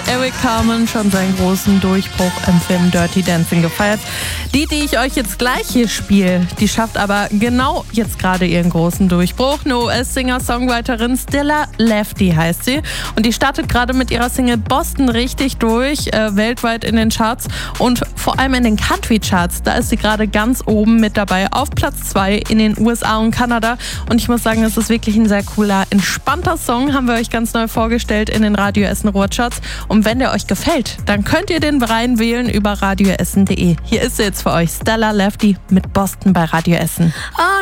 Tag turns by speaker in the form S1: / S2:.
S1: Eric Carmen schon seinen großen Durchbruch im Film Dirty Dancing gefeiert. Die ich euch jetzt gleich hier spiele, die schafft aber genau jetzt gerade ihren großen Durchbruch. Eine US-Singer-Songwriterin, Stella Lefty heißt sie. Und die startet gerade mit ihrer Single Boston richtig durch, weltweit in den Charts und vor allem in den Country-Charts. Da ist sie gerade ganz oben mit dabei, auf Platz 2 in den USA und Kanada. Und ich muss sagen, es ist wirklich ein sehr cooler, entspannter Song, haben wir euch ganz neu vorgestellt in den Radio Essen Ruhrcharts. Und wenn der euch gefällt, dann könnt ihr den reinwählen über radioessen.de. Hier ist sie jetzt für euch, Stella Lefty mit Boston bei Radio Essen.